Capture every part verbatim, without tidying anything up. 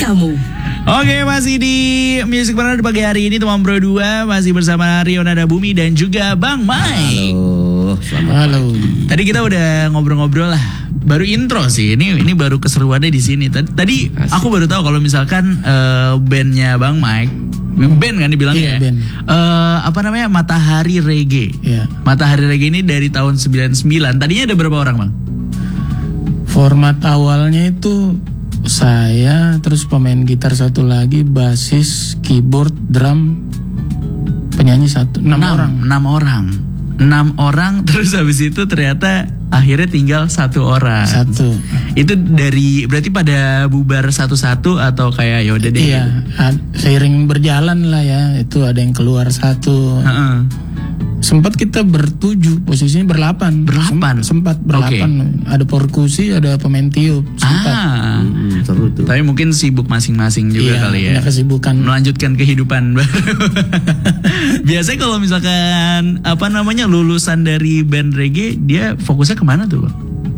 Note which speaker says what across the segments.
Speaker 1: kamu.
Speaker 2: Oke, masih di Music Partner pagi hari ini teman Bro dua masih bersama Rio Nada Bumi dan juga Bang Mike.
Speaker 3: Halo, selamat
Speaker 4: Halo.
Speaker 3: pagi.
Speaker 2: Tadi kita udah ngobrol-ngobrol lah. Baru intro sih. Ini ini baru keseruannya di sini. Tadi, tadi aku baru tahu kalau misalkan uh, bandnya Bang Mike, band kan dibilangnya.
Speaker 4: Iya, band.
Speaker 2: Uh, apa namanya? Matahari Reggae.
Speaker 4: Iya.
Speaker 2: Matahari Reggae ini dari tahun sembilan puluh sembilan. Tadinya ada berapa orang, Bang?
Speaker 4: Format awalnya itu saya, terus pemain gitar satu lagi, basis, keyboard, drum, penyanyi satu, enam,
Speaker 2: enam
Speaker 4: orang.
Speaker 2: Enam orang. Enam orang terus habis itu ternyata akhirnya tinggal satu orang.
Speaker 4: Satu.
Speaker 2: Itu dari berarti pada bubar satu-satu atau kayak ya udah deh.
Speaker 4: Iya, ad- seiring berjalan lah ya. Itu ada yang keluar satu.
Speaker 2: Heeh.
Speaker 4: Sempat kita bertujuh, posisinya berlapan.
Speaker 2: Berlapan?
Speaker 4: Sem- sempat berlapan. Ada perkusi, ada pemain tiup. Sempat.
Speaker 2: Ah.
Speaker 3: Hmm, seru tuh.
Speaker 2: Tapi mungkin sibuk masing-masing juga
Speaker 4: Iya,
Speaker 2: kali ya.
Speaker 4: punya kesibukan.
Speaker 2: Melanjutkan kehidupan baru. Biasanya kalau misalkan apa namanya lulusan dari band reggae, dia fokusnya kemana tuh, Bang?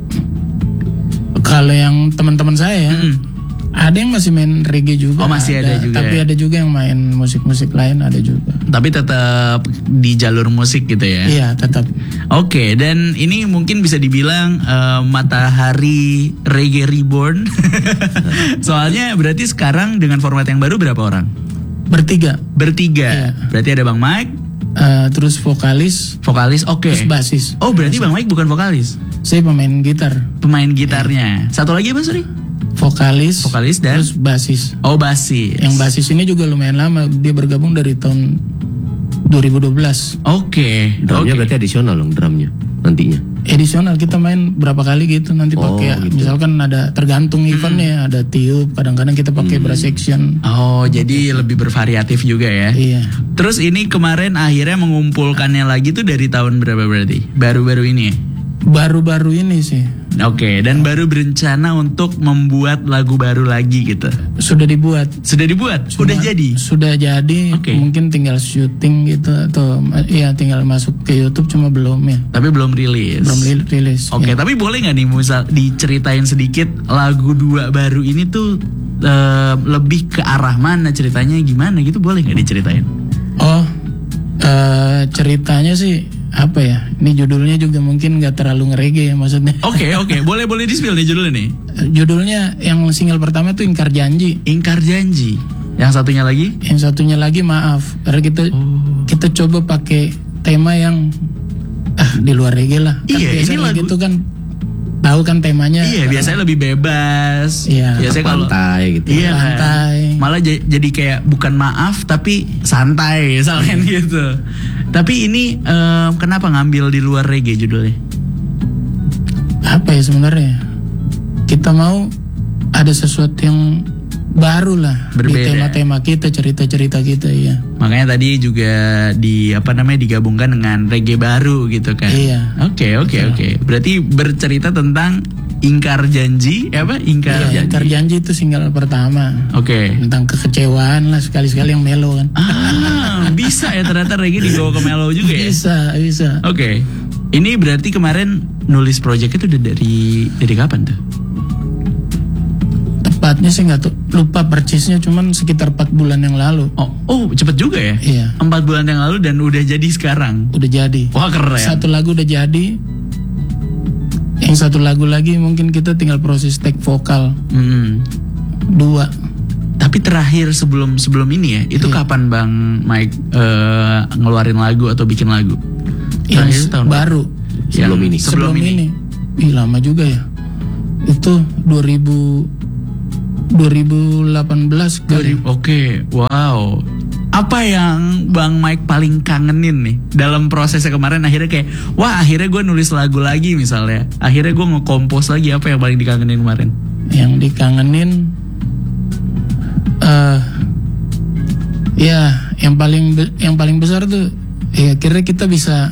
Speaker 4: Kalau yang teman-teman saya,
Speaker 2: Mm-mm.
Speaker 4: ada yang masih main reggae juga.
Speaker 2: Oh, masih ada juga
Speaker 4: Tapi
Speaker 2: ya?
Speaker 4: ada juga yang main musik-musik lain, ada juga.
Speaker 2: Tapi tetap di jalur musik gitu ya.
Speaker 4: Iya, tetap.
Speaker 2: Oke, dan ini mungkin bisa dibilang eh, Matahari Reggae Reborn. Soalnya berarti sekarang dengan format yang baru berapa orang?
Speaker 4: Bertiga.
Speaker 2: Bertiga.
Speaker 4: Iya.
Speaker 2: Berarti ada Bang Mike,
Speaker 4: Eh, terus vokalis,
Speaker 2: vokalis, oke.
Speaker 4: terus basis.
Speaker 2: Oh, berarti Bang Mike bukan vokalis,
Speaker 4: Saya pemain gitar.
Speaker 2: pemain gitarnya. Satu lagi apa, sorry?
Speaker 4: Vokalis,
Speaker 2: Vokalis dan
Speaker 4: terus basis.
Speaker 2: oh basis.
Speaker 4: Yang basis ini juga lumayan lama. Dia bergabung dari tahun dua ribu dua belas.
Speaker 2: Oke,
Speaker 3: Drumnya
Speaker 2: oke.
Speaker 3: berarti adisional dong drumnya nantinya.
Speaker 4: Edisional kita main berapa kali gitu. Nanti
Speaker 3: Oh,
Speaker 4: pakai
Speaker 3: gitu.
Speaker 4: misalkan ada tergantung eventnya. Ada tiup. Kadang-kadang kita pakai brass section.
Speaker 2: Oh, jadi lebih bervariatif juga ya.
Speaker 4: Iya.
Speaker 2: Terus ini kemarin akhirnya mengumpulkannya lagi tuh dari tahun berapa berarti? Baru-baru ini ya?
Speaker 4: Baru-baru ini sih
Speaker 2: Oke, dan baru berencana untuk membuat lagu baru lagi gitu.
Speaker 4: sudah dibuat.
Speaker 2: Sudah dibuat?
Speaker 4: Cuma-
Speaker 2: Udah jadi?
Speaker 4: Sudah jadi.
Speaker 2: Oke.
Speaker 4: Mungkin tinggal syuting gitu atau iya tinggal masuk ke YouTube, cuma belum ya.
Speaker 2: Tapi belum rilis.
Speaker 4: Belum li- rilis.
Speaker 2: Oke,
Speaker 4: ya.
Speaker 2: tapi boleh nggak nih misal diceritain sedikit lagu dua baru ini tuh eh, lebih ke arah mana ceritanya gimana gitu, boleh nggak diceritain?
Speaker 4: Oh, eh, ceritanya sih apa ya? Ini judulnya juga mungkin nggak terlalu ngerege ya maksudnya.
Speaker 2: Oke, oke, boleh boleh di-spill nih judulnya nih.
Speaker 4: Judulnya yang single pertama tuh Ingkar Janji.
Speaker 2: Ingkar Janji. Yang satunya lagi?
Speaker 4: Yang satunya lagi Maaf. Karena kita
Speaker 2: Oh.
Speaker 4: kita coba pakai tema yang ah di luar reggae lah. Kan
Speaker 2: Iya,
Speaker 4: biasa
Speaker 2: ini lagu-
Speaker 4: gitu kan tahu kan temanya.
Speaker 2: Iya, biasanya lebih bebas.
Speaker 4: Iya.
Speaker 2: Biasanya kalau
Speaker 3: Pantai gitu.
Speaker 2: Iya kan?
Speaker 4: Santai.
Speaker 2: Malah j- jadi kayak bukan maaf tapi santai misalkan gitu. Tapi ini em, kenapa ngambil di luar reggae judulnya?
Speaker 4: Apa ya sebenarnya? Kita mau ada sesuatu yang baru lah di
Speaker 2: Berbeda.
Speaker 4: tema-tema kita, cerita-cerita kita ya.
Speaker 2: Makanya tadi juga di apa namanya digabungkan dengan reggae baru gitu kan.
Speaker 4: Iya.
Speaker 2: Oke, oke, oke. Berarti bercerita tentang ingkar janji, apa? Ingkar
Speaker 4: Iya,
Speaker 2: janji.
Speaker 4: Ingkar Janji itu single pertama.
Speaker 2: Oke.
Speaker 4: Tentang kekecewaan lah, sekali-sekali yang melo kan.
Speaker 2: Ah, bisa ya ternyata reggae dibawa ke mellow juga ya.
Speaker 4: Bisa, bisa.
Speaker 2: Oke. Ini berarti kemarin nulis project itu udah dari dari kapan tuh?
Speaker 4: Tepatnya sih nggak tuh lupa persisnya, cuman sekitar empat bulan yang lalu.
Speaker 2: Oh, oh cepet juga ya?
Speaker 4: Iya.
Speaker 2: Empat bulan yang lalu dan udah jadi sekarang.
Speaker 4: Udah jadi.
Speaker 2: Wah keren.
Speaker 4: Satu lagu udah jadi. Yang satu lagu lagi mungkin kita tinggal proses take vokal.
Speaker 2: Hmm.
Speaker 4: Dua.
Speaker 2: Tapi terakhir sebelum sebelum ini ya, itu
Speaker 4: Iya.
Speaker 2: kapan Bang Mike eh, ngeluarin lagu atau bikin lagu?
Speaker 4: Yang
Speaker 2: Terakhir tahun
Speaker 4: baru.
Speaker 3: Sebelum
Speaker 2: Yang
Speaker 3: ini.
Speaker 2: Sebelum, ini.
Speaker 4: Ih lama juga ya. Itu dua ribu dua ribu delapan belas kali.
Speaker 2: Oke, wow. Apa yang Bang Mike paling kangenin nih dalam prosesnya kemarin akhirnya kayak, wah akhirnya gue nulis lagu lagi misalnya. Akhirnya gue nge-compose lagi, apa yang paling dikangenin kemarin?
Speaker 4: Yang dikangenin eh ya yang paling be- yang paling besar tuh ya kira kita bisa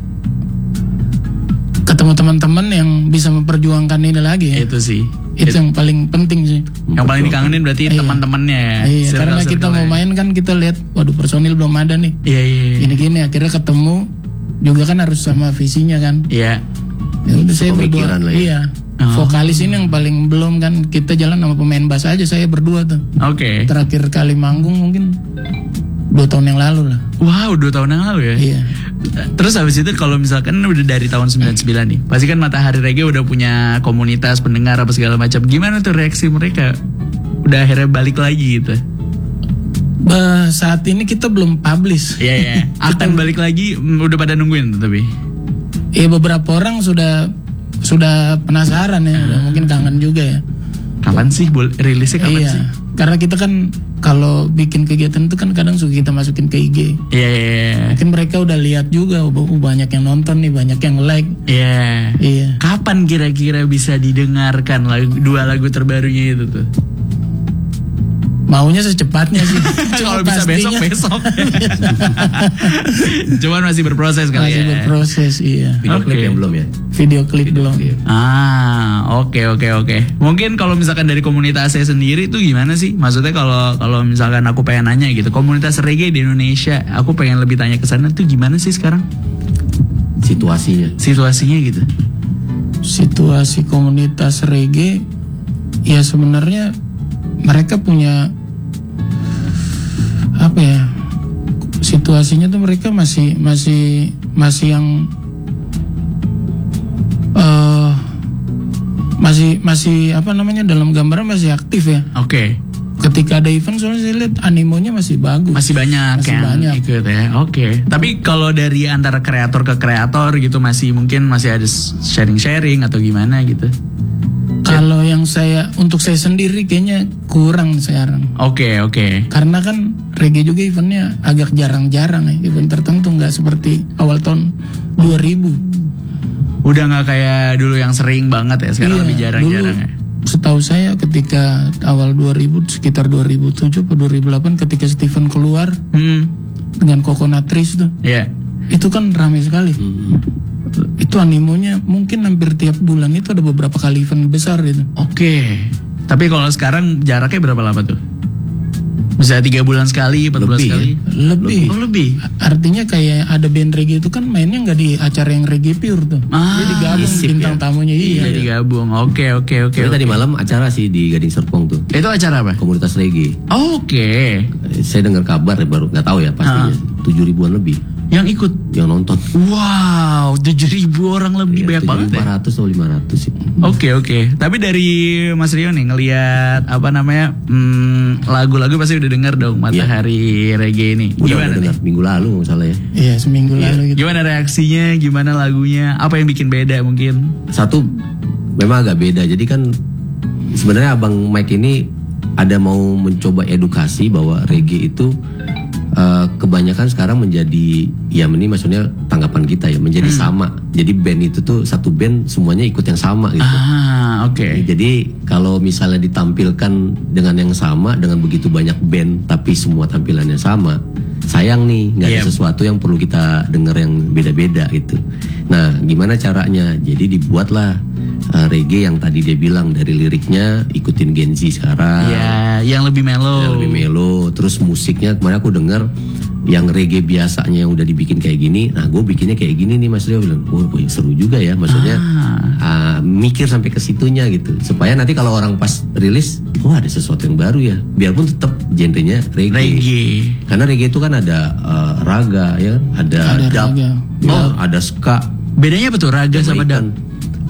Speaker 4: ketemu teman-teman yang bisa memperjuangkan ini lagi ya.
Speaker 2: Itu sih.
Speaker 4: Itu yang paling penting sih.
Speaker 2: Yang paling dikangenin berarti
Speaker 4: Iya.
Speaker 2: teman-temannya ya.
Speaker 4: Iya, karena kita
Speaker 2: circle-circle-nya.
Speaker 4: mau main kan kita lihat waduh personil belum ada nih.
Speaker 2: Iya, iya, iya.
Speaker 4: Gini-gini akhirnya ketemu juga kan harus sama visinya kan.
Speaker 2: Iya.
Speaker 4: Ya udah saya berdua.
Speaker 3: Pemikiran lah ya.
Speaker 4: Iya.
Speaker 2: Oh.
Speaker 4: Vokalis ini yang paling belum kan, kita jalan sama pemain bass aja, saya berdua tuh.
Speaker 2: Oke.
Speaker 4: Terakhir kali manggung mungkin dua tahun yang lalu lah.
Speaker 2: Wow, dua tahun yang lalu ya.
Speaker 4: Iya.
Speaker 2: Terus habis itu kalau misalkan udah dari tahun sembilan puluh sembilan nih, pasti kan Matahari Reggae udah punya komunitas pendengar apa segala macam. Gimana tuh reaksi mereka? Udah akhirnya balik lagi gitu.
Speaker 4: Bah, saat ini kita belum publish.
Speaker 2: Iya iya. Akan balik lagi, mm, udah pada nungguin tuh tapi.
Speaker 4: Iya, beberapa orang sudah sudah penasaran ya, udah mungkin kangen juga ya.
Speaker 2: Kapan sih bol- rilisnya kapan
Speaker 4: Iya,
Speaker 2: sih?
Speaker 4: karena kita kan kalau bikin kegiatan itu kan kadang suka kita masukin ke I G.
Speaker 2: Iya iya iya.
Speaker 4: Mungkin mereka udah lihat juga, oh, oh, banyak yang nonton nih, banyak yang like.
Speaker 2: Iya.
Speaker 4: Iya.
Speaker 2: Kapan kira-kira bisa didengarkan lagu, dua lagu terbarunya itu tuh?
Speaker 4: Maunya secepatnya sih.
Speaker 2: Kalau
Speaker 4: Cuma
Speaker 2: bisa
Speaker 4: pastinya
Speaker 2: besok-besok. Cuman masih berproses kali
Speaker 4: masih
Speaker 2: ya.
Speaker 4: berproses, iya.
Speaker 3: Video klip
Speaker 2: Oke.
Speaker 3: yang belum ya?
Speaker 4: Video klip belum.
Speaker 2: Ah, oke oke oke. Mungkin kalau misalkan dari komunitas saya sendiri itu gimana sih? Maksudnya kalau kalau misalkan aku pengen nanya gitu, komunitas reggae di Indonesia, aku pengen lebih tanya ke sana tuh gimana sih sekarang
Speaker 3: Situasinya.
Speaker 2: situasinya gitu?
Speaker 4: Situasi komunitas reggae, ya sebenarnya mereka punya apa ya? Situasinya tuh mereka masih masih masih yang eh masih masih apa namanya, dalam gambaran masih aktif ya.
Speaker 2: Oke,
Speaker 4: Ketika ada event soalnya saya lihat animonya masih bagus.
Speaker 2: masih banyak
Speaker 4: Masih
Speaker 2: yang
Speaker 4: banyak.
Speaker 2: ikut ya. Oke, tapi kalau dari antara kreator ke kreator gitu masih mungkin masih ada sharing-sharing atau gimana gitu?
Speaker 4: Kalau yang saya untuk saya sendiri kayaknya kurang sekarang.
Speaker 2: Oke oke.
Speaker 4: Karena kan reggae juga eventnya agak jarang-jarang ya, event tertentu nggak seperti awal tahun dua ribu.
Speaker 2: Udah nggak kayak dulu yang sering banget ya, sekarang
Speaker 4: Iya,
Speaker 2: lebih jarang-jarang
Speaker 4: dulu
Speaker 2: ya.
Speaker 4: Setahu saya ketika awal dua ribu, sekitar dua ribu tujuh atau dua ribu delapan ketika Steven keluar
Speaker 2: Hmm,
Speaker 4: dengan Coconut Trees tuh,
Speaker 2: ya.
Speaker 4: itu kan ramai sekali. Itu animonya mungkin hampir tiap bulan itu ada beberapa kali event besar itu.
Speaker 2: Oke. Tapi kalau sekarang jaraknya berapa lama tuh? Bisa tiga bulan sekali, empat bulan
Speaker 3: Lebih ya?
Speaker 2: sekali?
Speaker 4: Lebih.
Speaker 2: Oh lebih.
Speaker 4: Artinya kayak ada band reggae itu kan mainnya nggak di acara yang reggae pure tuh.
Speaker 2: Ah,
Speaker 4: Dia digabung
Speaker 3: isip
Speaker 4: bintang
Speaker 3: ya?
Speaker 4: tamunya, iya.
Speaker 2: Iya digabung. Oke oke oke.
Speaker 3: Tapi tadi
Speaker 2: oke.
Speaker 3: malam acara sih di Gading Serpong tuh,
Speaker 2: Itu acara apa?
Speaker 3: komunitas reggae.
Speaker 2: Oke.
Speaker 3: Eh, Saya dengar kabar ya, baru nggak tahu ya pastinya. Tujuh ribuan lebih
Speaker 2: Yang ikut.
Speaker 3: yang nonton.
Speaker 2: Wow, tujuh ribu orang lebih, banyak banget ya.
Speaker 3: empat ratus atau lima ratus sih.
Speaker 2: Oke oke. Tapi dari Mas Rio nih ngelihat apa namanya hmm, lagu-lagu pasti udah denger dong Matahari Reggae ini.
Speaker 3: Udah,
Speaker 2: Gimana
Speaker 3: udah
Speaker 2: nih?
Speaker 3: dengar minggu lalu nggak salah ya.
Speaker 4: Iya, seminggu lalu gitu.
Speaker 2: Gimana reaksinya? Gimana lagunya? Apa yang bikin beda mungkin?
Speaker 3: Satu memang agak beda. Jadi kan sebenarnya Abang Mike ini ada mau mencoba edukasi bahwa reggae itu eh, kebanyakan sekarang menjadi, ya ini maksudnya tanggapan kita ya, menjadi sama. Jadi band itu tuh satu band semuanya ikut yang sama gitu.
Speaker 2: Ah, oke.
Speaker 3: Jadi kalau misalnya ditampilkan dengan yang sama, dengan begitu banyak band tapi semua tampilannya sama, sayang nih nggak ada
Speaker 2: Yep.
Speaker 3: sesuatu yang perlu kita dengar yang beda-beda gitu. Nah, gimana caranya? Jadi dibuatlah uh, reggae yang tadi dia bilang, dari liriknya ikutin Gen Z sekarang,
Speaker 2: Ya, yang lebih mellow.
Speaker 3: yang lebih melo. Terus musiknya kemarin aku dengar yang reggae biasanya yang udah dibikin kayak gini, nah gue bikinnya kayak gini nih Mas Rio bilang, oh, oh seru juga ya, maksudnya
Speaker 2: Ah.
Speaker 3: uh, mikir sampai ke situnya gitu, supaya nanti kalau orang pas rilis, oh ada sesuatu yang baru ya, biarpun tetap genrenya reggae.
Speaker 2: Reggae.
Speaker 3: Karena reggae itu kan ada uh, raga ya, ada,
Speaker 4: Ada
Speaker 3: dub,
Speaker 4: raga.
Speaker 3: ya, ada ska,
Speaker 2: Bedanya apa tuh raga sama
Speaker 3: Jamaican.
Speaker 2: dub?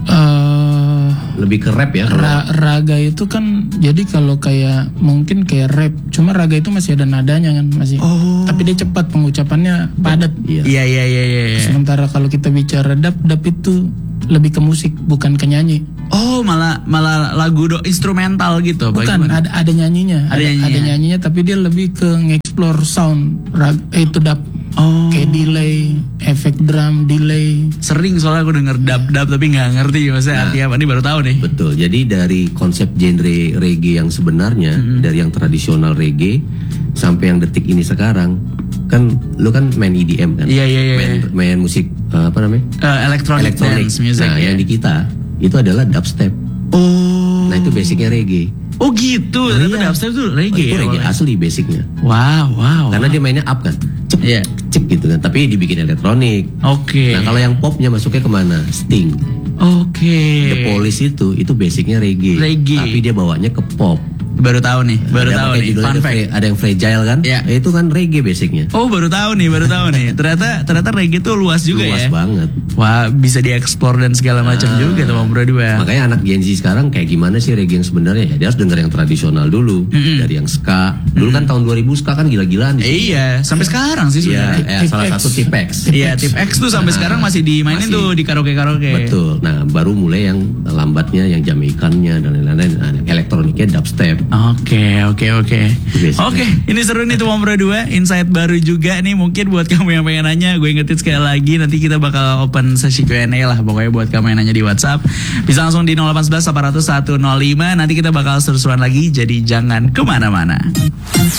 Speaker 4: Eh,
Speaker 3: lebih ke rap ya. kalau-
Speaker 4: ra- raga itu kan jadi kalau kayak mungkin kayak rap, cuma raga itu masih ada nadanya kan, masih.
Speaker 2: Oh.
Speaker 4: Tapi dia cepat pengucapannya, padat.
Speaker 3: Iya.
Speaker 2: Iya iya iya iya. iya.
Speaker 4: Sementara kalau kita bicara dub, dub itu lebih ke musik bukan ke nyanyi.
Speaker 2: Oh, malah malah lagu do instrumental gitu. apa
Speaker 4: Bukan,
Speaker 2: gimana?
Speaker 4: ada ada nyanyinya,
Speaker 2: Ada
Speaker 4: ada,
Speaker 2: nyanyinya.
Speaker 4: ada nyanyinya, tapi dia lebih ke nge-explore sound. Rag, eh, itu dub.
Speaker 2: Oh.
Speaker 4: Kayak delay, efek drum, delay.
Speaker 2: Sering soalnya aku denger dub-dub tapi nggak ngerti maksudnya artinya apa. Ini baru tahu nih.
Speaker 3: Betul. Jadi dari konsep genre reggae yang sebenarnya, dari yang tradisional reggae sampai yang detik ini sekarang, kan lu kan main E D M kan?
Speaker 2: Iya, iya, iya.
Speaker 3: Main, main musik uh, apa namanya?
Speaker 2: Eh, electronic,
Speaker 3: Electronic.
Speaker 2: dance music.
Speaker 3: Nah,
Speaker 2: ya.
Speaker 3: yang di kita itu adalah dubstep.
Speaker 2: Oh.
Speaker 3: Nah, itu basicnya reggae.
Speaker 2: Oh gitu.
Speaker 3: Oh,
Speaker 2: Ternyata
Speaker 3: iya.
Speaker 2: dubstep tuh
Speaker 3: Oh,
Speaker 2: reggae.
Speaker 3: itu
Speaker 2: ya,
Speaker 3: reggae
Speaker 2: awalnya.
Speaker 3: asli basicnya.
Speaker 2: Wow, wow.
Speaker 3: Karena dia mainnya up kan, cek,
Speaker 2: Iya.
Speaker 3: cek gitu kan. Tapi dibikin elektronik.
Speaker 2: Oke.
Speaker 3: Nah, kalau yang popnya masuknya kemana? Sting.
Speaker 2: Oke.
Speaker 3: The Police itu itu basicnya reggae,
Speaker 2: Reggae.
Speaker 3: tapi dia bawanya ke pop.
Speaker 2: Baru tahu nih, baru
Speaker 3: Ada
Speaker 2: tahu
Speaker 3: pakai
Speaker 2: nih.
Speaker 3: judulnya
Speaker 2: Fun
Speaker 3: ada,
Speaker 2: fact.
Speaker 3: fra- ada yang fragile kan?
Speaker 2: Iya.
Speaker 3: Ya, itu kan reggae basicnya.
Speaker 2: Oh, baru tahu nih, baru tahu nih. Ternyata ternyata reggae tuh luas juga
Speaker 3: Luas
Speaker 2: ya.
Speaker 3: banget.
Speaker 2: Wah, bisa dieksplor dan segala macam
Speaker 3: Ah.
Speaker 2: juga tuh Bang Bro dua.
Speaker 3: Makanya anak Gen Z sekarang kayak gimana sih reggae yang sebenarnya? Ya dia harus denger yang tradisional dulu, dari yang ska. Dulu kan tahun dua ribu ska kan gila-gilaan. di sini.
Speaker 2: Iya, sampai sekarang sih
Speaker 3: Iya,
Speaker 2: sebenarnya.
Speaker 3: eh, salah satu Tipex.
Speaker 2: Iya, Tip X tuh sampai sekarang masih dimainin
Speaker 3: Masih.
Speaker 2: tuh di karaoke-karaoke.
Speaker 3: Betul. Nah, baru mulai yang lambatnya, yang Jamaikannya dan lain-lain. Nah, yang elektroniknya dubstep.
Speaker 2: Oke, oke, oke.
Speaker 3: Biasanya.
Speaker 2: Oke, ini seru nih tuh Bang Bro dua. Insight baru juga nih mungkin buat kamu yang pengen nanya. Gue ingetin sekali lagi nanti kita bakal open sesi Q and A lah. Pokoknya buat kamu yang nanya di WhatsApp bisa langsung di nol delapan satu satu delapan nol satu nol lima. Nanti kita bakal seru-seruan lagi. Jadi jangan kemana-mana.